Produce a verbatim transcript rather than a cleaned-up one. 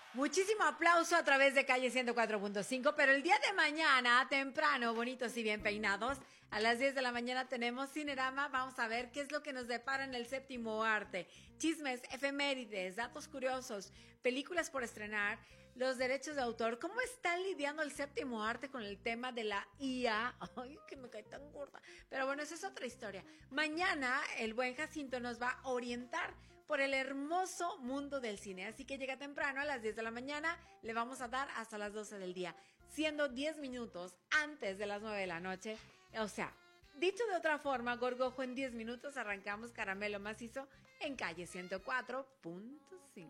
Muchísimo aplauso a través de Calle ciento cuatro punto cinco, pero el día de mañana, temprano, bonitos y bien peinados, a las diez de la mañana tenemos Cinerama. Vamos a ver qué es lo que nos depara en el séptimo arte. Chismes, efemérides, datos curiosos, películas por estrenar, los derechos de autor. ¿Cómo está lidiando el séptimo arte con el tema de la I A? Ay, que me cae tan gorda. Pero bueno, esa es otra historia. Mañana el buen Jacinto nos va a orientar por el hermoso mundo del cine. Así que llega temprano, a las diez de la mañana, le vamos a dar hasta las doce del día, siendo diez minutos antes de las nueve de la noche. O sea, dicho de otra forma, Gorgojo, en diez minutos arrancamos Caramelo Macizo en Calle ciento cuatro punto cinco.